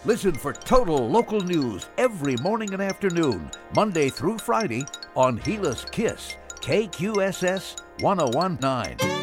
Listen for total local news every morning and afternoon, Monday through Friday on Gillis Kiss, KQSS 1019.